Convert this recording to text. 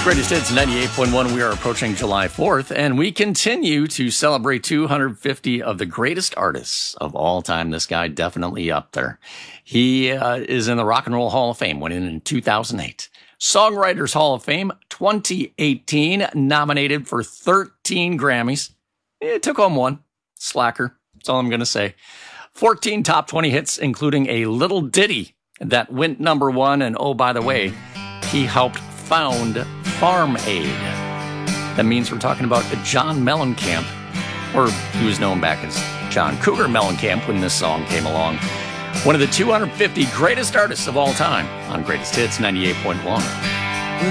Greatest Hits 98.1. We are approaching July 4th, and we continue to celebrate 250 of the greatest artists of all time. This guy definitely up there. He is in the Rock and Roll Hall of Fame, went in 2008. Songwriters Hall of Fame 2018, nominated for 13 Grammys. It took home one. Slacker. That's all I'm going to say. 14 top 20 hits, including a little ditty that went number one. And oh, by the way, he helped found Farm Aid. That means we're talking about John Mellencamp, or he was known back as John Cougar Mellencamp when this song came along. One of the 250 greatest artists of all time on Greatest Hits 98.1.